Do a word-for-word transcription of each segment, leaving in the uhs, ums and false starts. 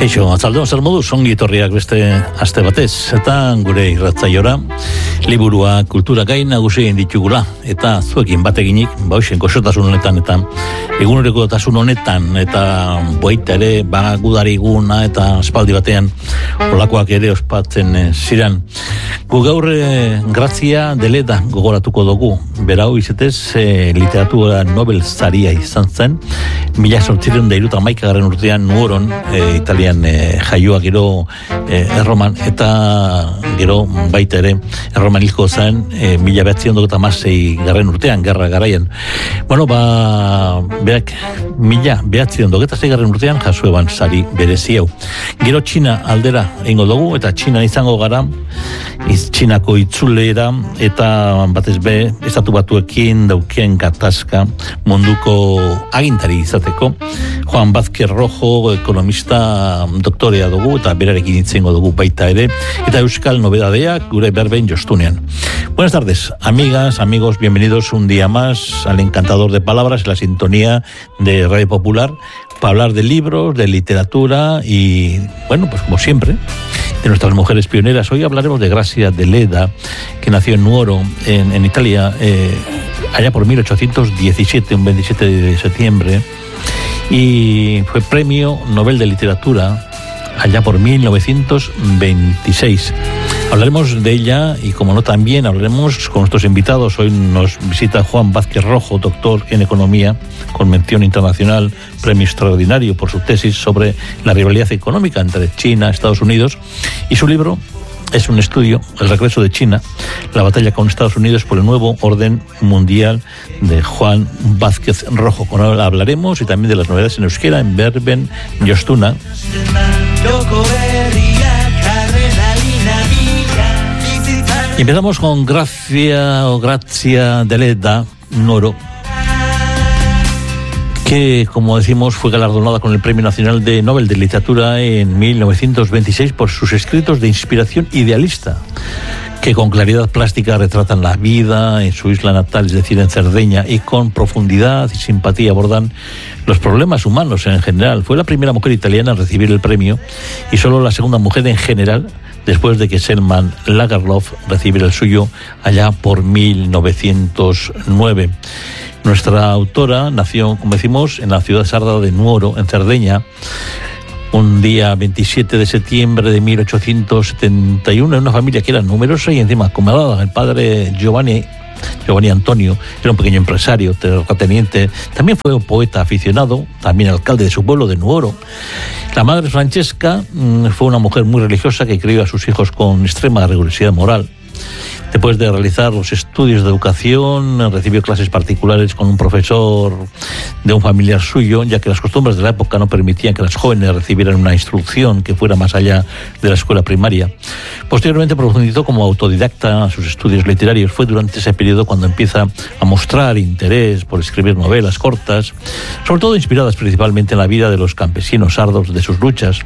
Kaixo, atzaldeon zer moduz, ongi etorriak beste aste batez, eta gure irratzaiora liburua kultura gai nagusien ditugula, eta zuekin bateginik, bauxen goxotasun honetan, eta egunerokotasun honetan, eta boita ere, bagudariguna, eta espaldi batean, olakoak ere ospatzen ziren. Gu gaur Grazia Deleda gogoratuko dugu, berau izetez e, literatura Nobel saria izan zen, mila sortzireun da iruta maikagarren urtean Nuoron, e, Italian e, jaioa gero e, erroman, eta gero baita ere erroman hilko zen e, mila behatzion dogeta masei garren urtean, gerra garaian. Bueno, ba, berak mila behatzion dogeta zei garren urtean jasu eban sari berezi hau. Gero Txina aldera eingo dugu, eta Txina izango gara, iz, Txinako itzulera, eta batez be, estatu batuekin daukien gatazka munduko agintari izateko. Juan Vázquez Rojo, ekonomista doktorea dugu, eta berarekin itzengo dugu baita ere, eta euskal nobedadeak gure berbein jostunean. Buenas tardes, amigas, amigos, bienvenidos un día más al encantador de palabras, la sintonía de Radio Popular, para hablar de libros, de literatura y, bueno, pues como siempre, de nuestras mujeres pioneras. Hoy hablaremos de Grazia Deleda, que nació en Nuoro, en, en Italia, eh, allá por mil ochocientos diecisiete, un veintisiete de septiembre, y fue premio Nobel de Literatura allá por mil novecientos veintiséis. Hablaremos de ella y, como no, también hablaremos con nuestros invitados. Hoy nos visita Juan Vázquez Rojo, doctor en Economía, con mención internacional, premio extraordinario por su tesis sobre la rivalidad económica entre China y Estados Unidos, y su libro es un estudio, El regreso de China, la batalla con Estados Unidos por el nuevo orden mundial, de Juan Vázquez Rojo. Con él hablaremos, y también de las novedades en euskera en Berben Jostuna. Y empezamos con Grazia o Grazia Deleda Nuoro, que, como decimos, fue galardonada con el Premio Nacional de Nobel de Literatura en mil novecientos veintiséis por sus escritos de inspiración idealista, que con claridad plástica retratan la vida en su isla natal, es decir, en Cerdeña, y con profundidad y simpatía abordan los problemas humanos en general. Fue la primera mujer italiana en recibir el premio y solo la segunda mujer en general, después de que Selman Lagerlöf recibiera el suyo allá por mil novecientos nueve. Nuestra autora nació, como decimos, en la ciudad sarda de Nuoro, en Cerdeña, un día veintisiete de septiembre de mil ochocientos setenta y uno, en una familia que era numerosa y encima acomodada. El padre Giovanni, Giovanni Antonio era un pequeño empresario, terrateniente, también fue un poeta aficionado, también alcalde de su pueblo, de Nuoro. La madre Francesca fue una mujer muy religiosa que crió a sus hijos con extrema rigurosidad moral. Después de realizar los estudios de educación, recibió clases particulares con un profesor de un familiar suyo, ya que las costumbres de la época no permitían que las jóvenes recibieran una instrucción que fuera más allá de la escuela primaria. Posteriormente profundizó como autodidacta sus estudios literarios. Fue durante ese periodo cuando empieza a mostrar interés por escribir novelas cortas, sobre todo inspiradas principalmente en la vida de los campesinos sardos de sus luchas.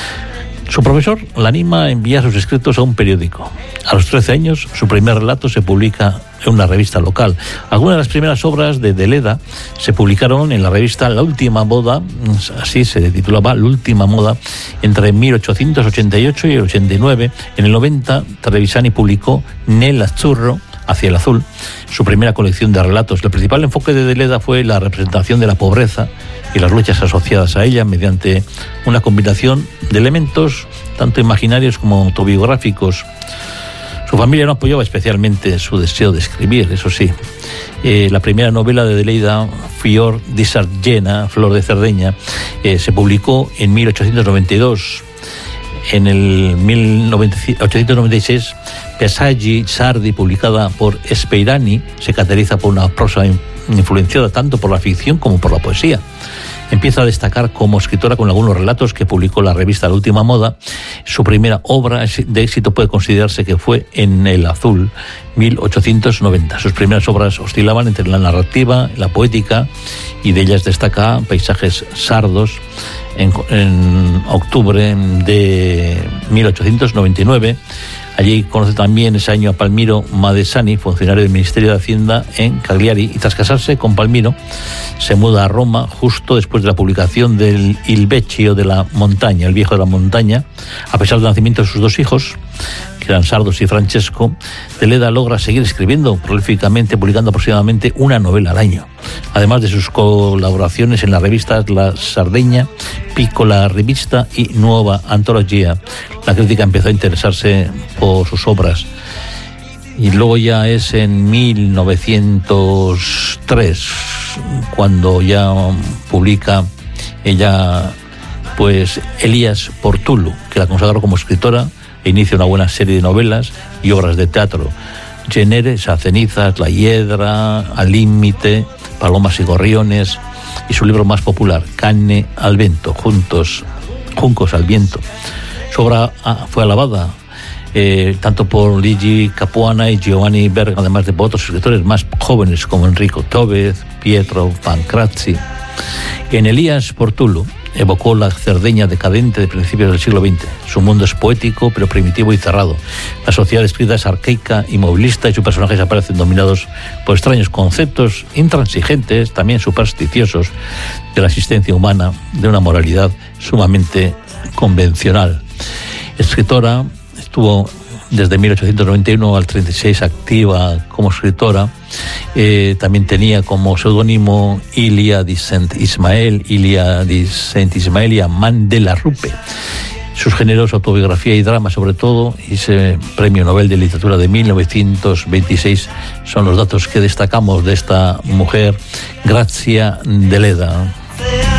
Su profesor la anima a enviar sus escritos a un periódico. A los trece años, su primer relato se publica en una revista local. Algunas de las primeras obras de Deleda se publicaron en la revista La Última Moda, así se titulaba, La Última Moda, entre mil ochocientos ochenta y ocho y el ochenta y nueve. En el noventa, Trevisani publicó Nel Azzurro, Hacia el azul, su primera colección de relatos. El principal enfoque de Deleda fue la representación de la pobreza y las luchas asociadas a ella mediante una combinación de elementos tanto imaginarios como autobiográficos. Su familia no apoyaba especialmente su deseo de escribir, eso sí. Eh, la primera novela de Deleda, Fior di Sardegna, Flor de Cerdeña, eh, se publicó en mil ochocientos noventa y dos. En el mil ochocientos noventa y seis, Pesaggi Sardi, publicada por Speirani, se caracteriza por una prosa influenciada tanto por la ficción como por la poesía. Empieza a destacar como escritora con algunos relatos que publicó la revista La Última Moda. Su primera obra de éxito puede considerarse que fue En el azul, mil ochocientos noventa. Sus primeras obras oscilaban entre la narrativa, la poética, y de ellas destaca Paisajes sardos, en, en octubre de mil ochocientos noventa y nueve. Allí conoce también ese año a Palmiro Madesani, funcionario del Ministerio de Hacienda en Cagliari, y tras casarse con Palmiro se muda a Roma justo después de la publicación del Il Vecchio de la Montaña, el viejo de la montaña. A pesar del nacimiento de sus dos hijos, que eran Sardos y Francesco, de Leda logra seguir escribiendo prolíficamente, publicando aproximadamente una novela al año. Además de sus colaboraciones en las revistas La Sardegna, Piccola Rivista y Nuova Antología, la crítica empezó a interesarse por sus obras. Y luego ya es en mil novecientos tres cuando ya publica ella pues Elías Portulu, que la consagró como escritora e inicia una buena serie de novelas y obras de teatro. Generes, a cenizas, La hiedra, Al límite, Palomas y gorriones, y su libro más popular, Canne al vento, juntos, Juncos al viento. Su obra fue alabada eh, tanto por Luigi Capuana y Giovanni Verga, además de por otros escritores más jóvenes como Enrico Tobez, Pietro Pancrazzi. En Elías Portulu evocó la Cerdeña decadente de principios del siglo veinte. Su mundo es poético, pero primitivo y cerrado. La sociedad descrita es arcaica y movilista, y sus personajes aparecen dominados por extraños conceptos intransigentes, también supersticiosos, de la existencia humana, de una moralidad sumamente convencional. Escritora, estuvo desde mil ochocientos noventa y uno al treinta y seis activa como escritora. Eh, también tenía como seudónimo Ilia di Saint Ismael, Ilia di Saint Ismael y Amán de la Rupe. Sus géneros, autobiografía y drama sobre todo, y ese Premio Nobel de Literatura de mil novecientos veintiséis son los datos que destacamos de esta mujer, Grazia Deledda.